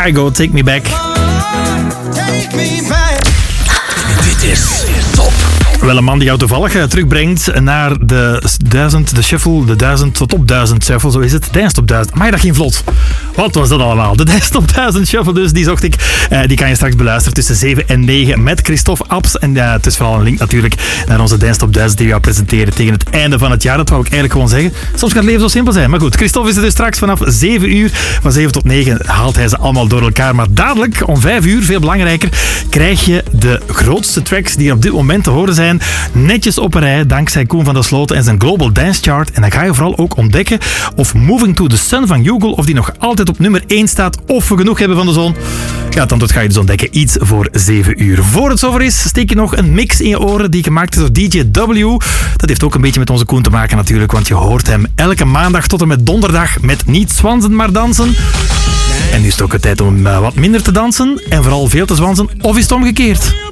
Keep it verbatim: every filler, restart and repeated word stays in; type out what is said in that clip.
Kygo, Take Me Back. Dit is top. Wel een man die jou toevallig uh, terugbrengt naar de duizend, de shuffle, de duizend tot op duizend shuffle, zo is het. Dance Top duizend. Maar dat ging vlot. Wat was dat allemaal? De Dance Top duizend shuffle dus, die zocht ik. Uh, die kan je straks beluisteren tussen zeven en negen met Christophe Abs. En uh, het is vooral een link natuurlijk naar onze Dance Top duizend die we jou presenteren tegen het einde van het jaar. Dat wou ik eigenlijk gewoon zeggen. Soms kan het leven zo simpel zijn. Maar goed, Christophe is er dus straks vanaf zeven uur. Van zeven tot negen haalt hij ze allemaal door elkaar. Maar dadelijk, om vijf uur, veel belangrijker, krijg je de grootste tracks die op dit moment te horen zijn. Netjes op een rij, dankzij Koen van der Sloten en zijn Global Dance Chart. En dan ga je vooral ook ontdekken of Moving to the Sun van Google, of die nog altijd op nummer één staat, of we genoeg hebben van de zon. Ja, dan ga je dus ontdekken iets voor zeven uur. Voor het zover is, steek je nog een mix in je oren die gemaakt is door D J W. Dat heeft ook een beetje met onze Koen te maken natuurlijk, want je hoort hem elke maandag tot en met donderdag met niet zwansen, maar dansen. En nu is het ook tijd om uh, wat minder te dansen en vooral veel te zwansen, of is het omgekeerd?